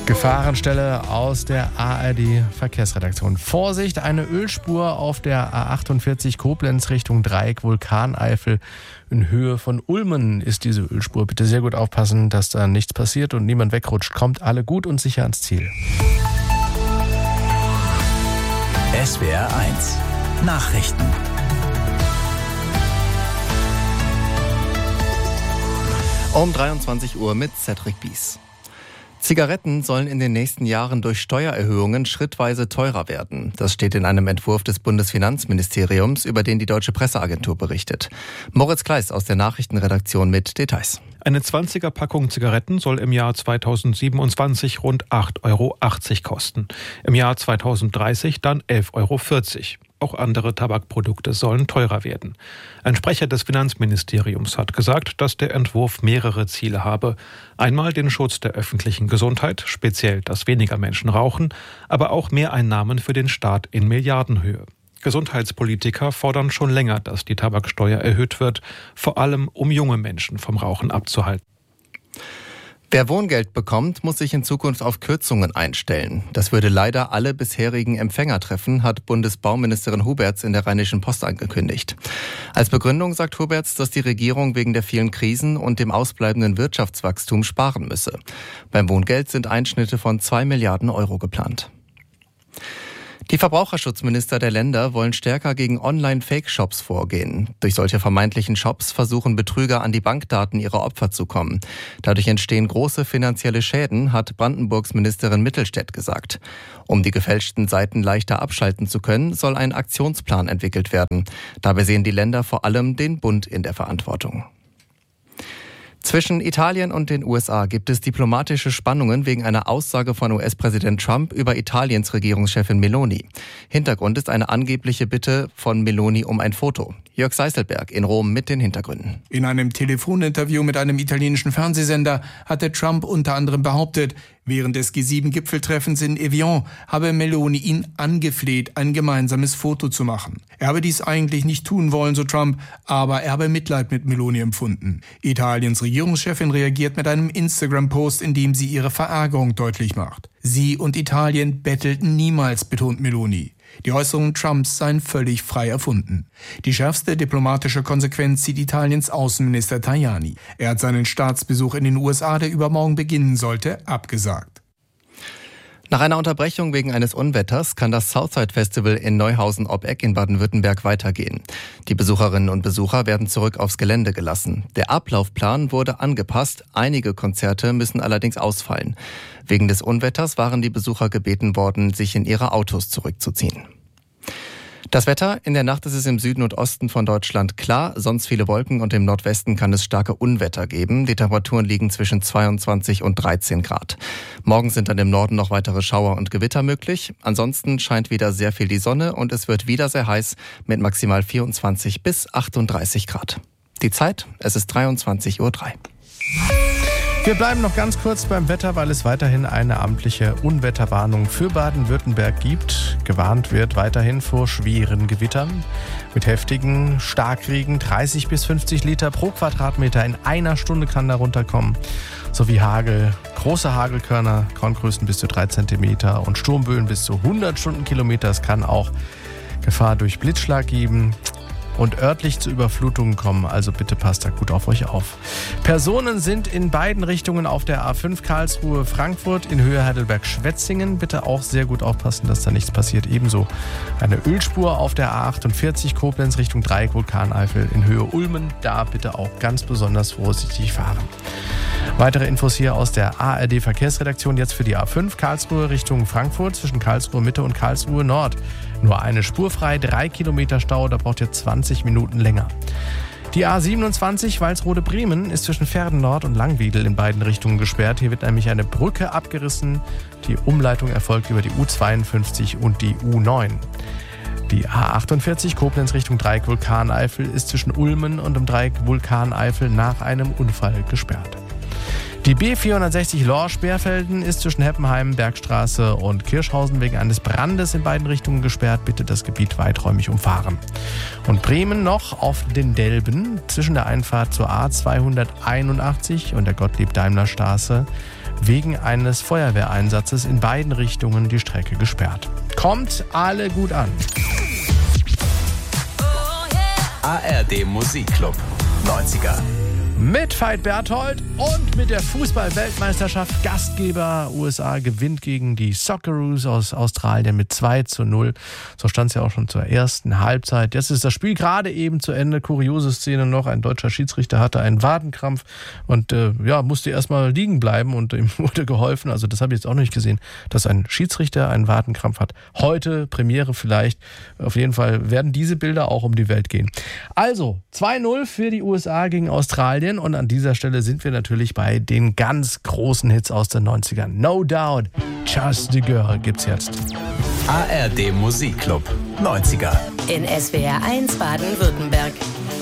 Gefahrenstelle aus der ARD-Verkehrsredaktion. Vorsicht, eine Ölspur auf der A48 Koblenz Richtung Dreieck Vulkaneifel. In Höhe von Ulmen ist diese Ölspur. Bitte sehr gut aufpassen, dass da nichts passiert und niemand wegrutscht. Kommt alle gut und sicher ans Ziel. SWR 1 Nachrichten. Um 23 Uhr mit Cedric Bies. Zigaretten sollen in den nächsten Jahren durch Steuererhöhungen schrittweise teurer werden. Das steht in einem Entwurf des Bundesfinanzministeriums, über den die Deutsche Presseagentur berichtet. Moritz Kleis aus der Nachrichtenredaktion mit Details. Eine 20er-Packung Zigaretten soll im Jahr 2027 rund 8,80 Euro kosten. Im Jahr 2030 dann 11,40 Euro. Auch andere Tabakprodukte sollen teurer werden. Ein Sprecher des Finanzministeriums hat gesagt, dass der Entwurf mehrere Ziele habe. Einmal den Schutz der öffentlichen Gesundheit, speziell, dass weniger Menschen rauchen, aber auch Mehreinnahmen für den Staat in Milliardenhöhe. Gesundheitspolitiker fordern schon länger, dass die Tabaksteuer erhöht wird, vor allem um junge Menschen vom Rauchen abzuhalten. Wer Wohngeld bekommt, muss sich in Zukunft auf Kürzungen einstellen. Das würde leider alle bisherigen Empfänger treffen, hat Bundesbauministerin Huberts in der Rheinischen Post angekündigt. Als Begründung sagt Huberts, dass die Regierung wegen der vielen Krisen und dem ausbleibenden Wirtschaftswachstum sparen müsse. Beim Wohngeld sind Einschnitte von 2 Milliarden Euro geplant. Die Verbraucherschutzminister der Länder wollen stärker gegen Online-Fake-Shops vorgehen. Durch solche vermeintlichen Shops versuchen Betrüger an die Bankdaten ihrer Opfer zu kommen. Dadurch entstehen große finanzielle Schäden, hat Brandenburgs Ministerin Mittelstädt gesagt. Um die gefälschten Seiten leichter abschalten zu können, soll ein Aktionsplan entwickelt werden. Dabei sehen die Länder vor allem den Bund in der Verantwortung. Zwischen Italien und den USA gibt es diplomatische Spannungen wegen einer Aussage von US-Präsident Trump über Italiens Regierungschefin Meloni. Hintergrund ist eine angebliche Bitte von Meloni um ein Foto. Jörg Seiselberg in Rom mit den Hintergründen. In einem Telefoninterview mit einem italienischen Fernsehsender hatte Trump unter anderem behauptet, während des G7-Gipfeltreffens in Evian habe Meloni ihn angefleht, ein gemeinsames Foto zu machen. Er habe dies eigentlich nicht tun wollen, so Trump, aber er habe Mitleid mit Meloni empfunden. Italiens Regierungschefin reagiert mit einem Instagram-Post, in dem sie ihre Verärgerung deutlich macht. Sie und Italien bettelten niemals, betont Meloni. Die Äußerungen Trumps seien völlig frei erfunden. Die schärfste diplomatische Konsequenz zieht Italiens Außenminister Tajani. Er hat seinen Staatsbesuch in den USA, der übermorgen beginnen sollte, abgesagt. Nach einer Unterbrechung wegen eines Unwetters kann das Southside Festival in Neuhausen ob Eck in Baden-Württemberg weitergehen. Die Besucherinnen und Besucher werden zurück aufs Gelände gelassen. Der Ablaufplan wurde angepasst, einige Konzerte müssen allerdings ausfallen. Wegen des Unwetters waren die Besucher gebeten worden, sich in ihre Autos zurückzuziehen. Das Wetter: In der Nacht ist es im Süden und Osten von Deutschland klar, sonst viele Wolken und im Nordwesten kann es starke Unwetter geben. Die Temperaturen liegen zwischen 22 und 13 Grad. Morgen sind dann im Norden noch weitere Schauer und Gewitter möglich. Ansonsten scheint wieder sehr viel die Sonne und es wird wieder sehr heiß mit maximal 24 bis 38 Grad. Die Zeit: Es ist 23:03 Uhr. Wir bleiben noch ganz kurz beim Wetter, weil es weiterhin eine amtliche Unwetterwarnung für Baden-Württemberg gibt. Gewarnt wird weiterhin vor schweren Gewittern mit heftigen Starkregen. 30 bis 50 Liter pro Quadratmeter in einer Stunde kann da runterkommen. Sowie Hagel, große Hagelkörner, Korngrößen bis zu 3 Zentimeter und Sturmböen bis zu 100 Stundenkilometer. Es kann auch Gefahr durch Blitzschlag geben und örtlich zu Überflutungen kommen, also bitte passt da gut auf euch auf. Personen sind in beiden Richtungen auf der A5 Karlsruhe-Frankfurt in Höhe Heidelberg-Schwetzingen. Bitte auch sehr gut aufpassen, dass da nichts passiert. Ebenso eine Ölspur auf der A48 Koblenz Richtung Dreieck Vulkaneifel in Höhe Ulmen. Da bitte auch ganz besonders vorsichtig fahren. Weitere Infos hier aus der ARD-Verkehrsredaktion jetzt für die A5 Karlsruhe Richtung Frankfurt zwischen Karlsruhe Mitte und Karlsruhe Nord. Nur eine Spur frei, 3 Kilometer Stau, da braucht ihr 20 Minuten länger. Die A27 Walsrode-Bremen ist zwischen Verden Nord und Langwiedel in beiden Richtungen gesperrt. Hier wird nämlich eine Brücke abgerissen. Die Umleitung erfolgt über die U52 und die U9. Die A48 Koblenz Richtung Dreieck Vulkaneifel ist zwischen Ulmen und dem Dreieck Vulkaneifel nach einem Unfall gesperrt. Die B460 Lorsch-Bärfelden ist zwischen Heppenheim, Bergstraße und Kirschhausen wegen eines Brandes in beiden Richtungen gesperrt. Bitte das Gebiet weiträumig umfahren. Und Bremen noch auf den Delben zwischen der Einfahrt zur A281 und der Gottlieb-Daimler-Straße wegen eines Feuerwehreinsatzes in beiden Richtungen die Strecke gesperrt. Kommt alle gut an. ARD Musikclub 90er. Mit Veit Berthold und mit der Fußball-Weltmeisterschaft. Gastgeber USA gewinnt gegen die Socceroos aus Australien mit 2:0. So stand es ja auch schon zur ersten Halbzeit. Jetzt ist das Spiel gerade eben zu Ende. Kuriose Szene noch. Ein deutscher Schiedsrichter hatte einen Wadenkrampf und musste erstmal liegen bleiben und ihm wurde geholfen. Also das habe ich jetzt auch noch nicht gesehen, dass ein Schiedsrichter einen Wadenkrampf hat. Heute Premiere vielleicht. Auf jeden Fall werden diese Bilder auch um die Welt gehen. Also 2:0 für die USA gegen Australien. Und an dieser Stelle sind wir natürlich bei den ganz großen Hits aus den 90ern. No Doubt, Just a Girl gibt's jetzt. ARD Musikclub 90er. In SWR 1 Baden-Württemberg.